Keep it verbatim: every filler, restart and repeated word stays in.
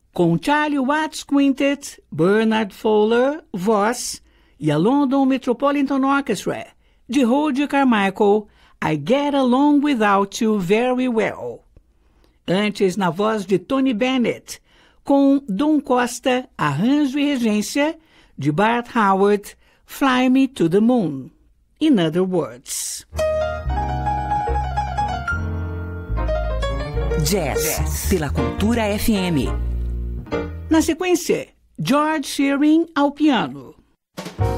com Charlie Watts Quintet, Bernard Fowler, voz, e a London Metropolitan Orchestra, de Holdie Carmichael, I Get Along Without You Very Well. Antes, na voz de Tony Bennett, com Dom Costa, arranjo e regência, de Bart Howard, Fly Me to the Moon. In Other Words. Jazz, Jazz. Pela Cultura F M. Na sequência, George Shearing ao piano.